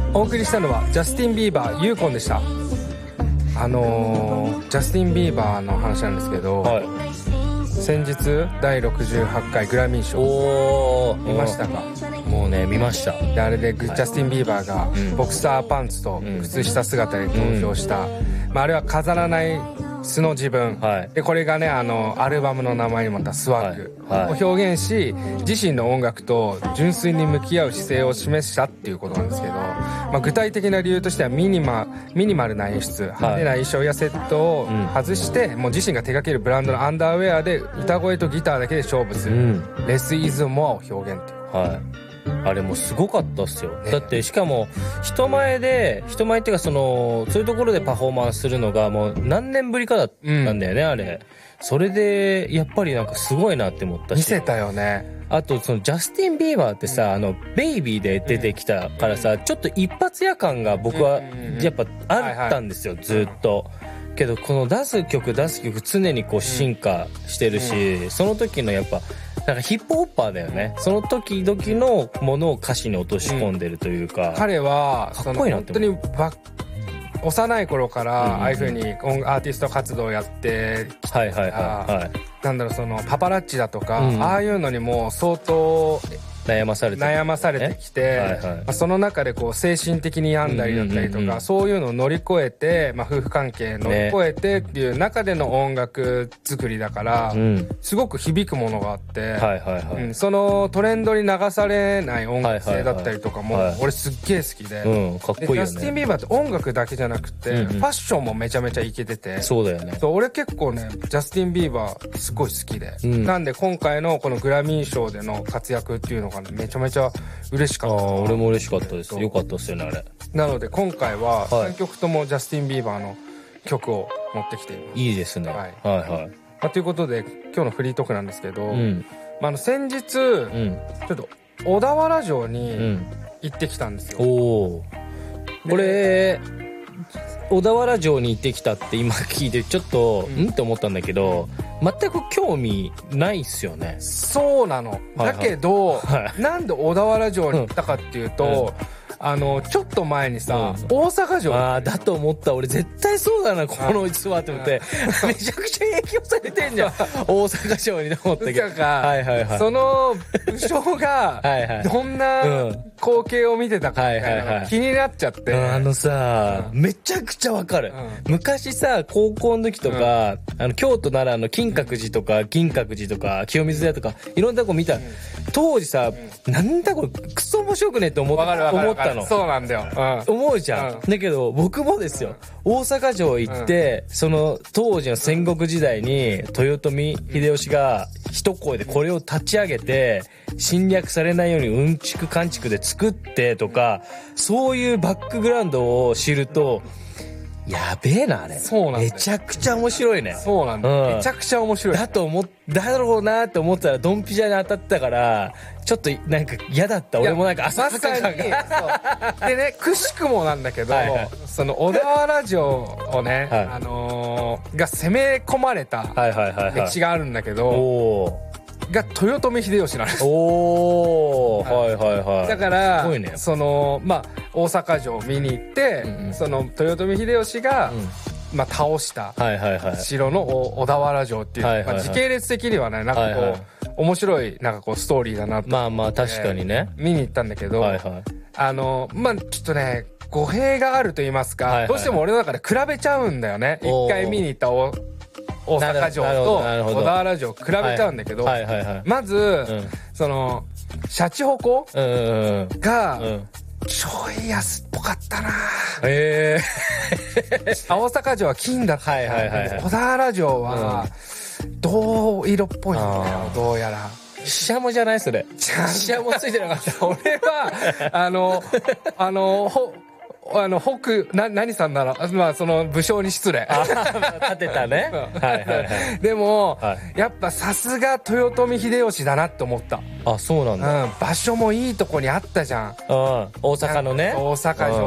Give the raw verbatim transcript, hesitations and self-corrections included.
お送りしたのはジャスティン・ビーバーユーコンでした。あのー、ジャスティン・ビーバーの話なんですけど、はい、先日だいろくじゅうはちかいグラミー賞お見ましたか？ もうね見ました。 であれでジャスティン・ビーバーがボクサーパンツと靴下姿で登場した、うんまあ、あれは飾らない素の自分、はい、でこれがねあのアルバムの名前にもあったスワッグを表現し、自身の音楽と純粋に向き合う姿勢を示したっていうことなんですけど、まあ、具体的な理由としてはミニマ、ミニマルな演出、派手な衣装やセットを外して、うん、もう自身が手掛けるブランドのアンダーウェアで歌声とギターだけで勝負する、うん、Less is more を表現っていう、はいあれもすごかったっすよ、ね、だってしかも人前で人前っていうかそのそういうところでパフォーマンスするのがもう何年ぶりかだったんだよね、うん、あれそれでやっぱりなんかすごいなって思ったし見せたよね。 あとそのジャスティン・ビーバーってさ、うん、あのベイビーで出てきたからさ、うん、ちょっと一発屋感が僕はやっぱあったんですよ、うん、ずっとけどこの出す曲出す曲常にこう進化してるし、うん、その時のやっぱなんかヒップホッパーだよね。その時々のものを歌詞に落とし込んでるというか、 うん、彼はかっこいいなって思う。本当にバ幼い頃からああいう風にアーティスト活動をやってきた、はいはいはいはい、なんだろうそのパパラッチだとか、うん、ああいうのにも相当悩まされて悩まされてきて、はいはいまあ、その中でこう精神的に病んだりだったりとか、うんうんうん、そういうのを乗り越えて、まあ、夫婦関係乗り越えてっていう中での音楽作りだから、ね、すごく響くものがあって、はいはいはいうん、そのトレンドに流されない音楽性だったりとかも、はいはいはい、俺すっげえ好きで、うん、かっこいいよね。ジャスティン・ビーバーって音楽だけじゃなくて、うんうん、ファッションもめちゃめちゃイケてて、 そうだよね。 そう俺結構ねジャスティン・ビーバーすごい好きで、うん、なんで今回のこのグラミー賞での活躍っていうのがねめちゃめちゃ嬉しかった。あ俺も嬉しかったです。よかったですよねあれ。 なので今回はさんきょくともジャスティン・ビーバーの曲を持ってきています。 いいですね、はい、はいはい、まあ、ということで今日のフリートークなんですけど、うんまあ、あの先日、うん、ちょっと小田原城に行ってきたんですよ、うん、おこれ小田原城に行ってきたって今聞いてちょっと、うん、んって思ったんだけど全く興味ないっすよね。 そうなの、はいはい、だけど、はい、なんで小田原城に行ったかっていうと、うんうんあのちょっと前にさ、うん、大阪城あだと思った。俺絶対そうだなこの逸話って思ってめちゃくちゃ影響されてんじゃん大阪城にと思ったけどはいはいはい、その武将がどんな光景を見てたかみたいなの気になっちゃって、 うん、あのさ、うん、めちゃくちゃわかる、うん、昔さ高校の時とか、うん、あの京都奈良の金閣寺とか銀閣寺とか清水寺とかいろんなとこ見た、うん、当時さ、うん、なんだこれクソ面白くねって思った。思ったそうなんだよ、 うん、思うじゃん、うん、だけど僕もですよ大阪城行って、うん、その当時の戦国時代に豊臣秀吉が一声でこれを立ち上げて侵略されないようにうんちくかんちくで作ってとかそういうバックグラウンドを知るとやべえなあれ。そうなんめちゃくちゃ面白いね。 そうなんだ、うん、めちゃくちゃ面白いだと思っだろうなって思ったらドンピシャに当たったからちょっとなんか嫌だった。俺もなんか浅はか感がでねくしくもなんだけどはい、はい、その小田原城をね、はい、あのー、が攻め込まれた歴史があるんだけど、はいはいはいはいが豊臣秀吉なんです。 おー、はいはいはい。 だから、すごいね、その、まあ、大阪城を見に行って、うんうん、その、豊臣秀吉が、うん、まあ、倒した城の小田原城っていう、はいはいはいまあ、時系列的にはね、なんかこう、はいはい、面白い、なんかこう、ストーリーだなと。 まあまあ、確かにね。 見に行ったんだけど、はいはい、あの、まあ、ちょっとね、語弊があると言いますか、はいはい、どうしても俺の中で比べちゃうんだよね。一回見に行ったお大阪城と小田原城比べちゃうんだけど、はいはいはいはい、まず、うん、そのシャチホコがちょい安っぽかったな。へー大阪城は金だった、はいはいはいはい、小田原城は銅色っぽいんだよ、どうやら。 シャモじゃないそれ。シャモついてなかった。 俺はあのあのほあの北な何さんならまあその武将に失礼立てたねはいはいはいでも、はい、やっぱさすが豊臣秀吉だなって思った。 あそうなんだ、 うん、場所もいいとこにあったじゃん、うん、 大阪のね大阪城